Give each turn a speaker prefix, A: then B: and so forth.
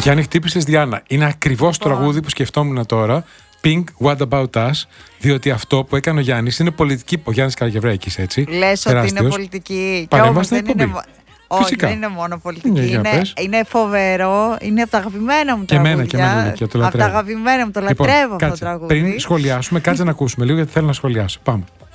A: Γιάννη, χτύπησες Διάννα. Είναι ακριβώς το τραγούδι που σκεφτόμουν τώρα. Pink, What About Us, διότι αυτό που έκανε ο Γιάννης είναι πολιτική. Ο Γιάννης Καραγευρέκης, έτσι.
B: Λες ότι είναι πολιτική.
A: Παρέμβαση στην εκπομπή.
B: Όχι, δεν είναι μόνο πολιτική. Είναι φοβερό. Είναι από τα αγαπημένα μου τραγούδια.
A: Και εμένα, το
B: από τα αγαπημένα μου, το λατρεύω αυτό το τραγούδι.
A: Πριν σχολιάσουμε, κάτσε να ακούσουμε λίγο, γιατί θέλω να σχολιάσω. Πάμε.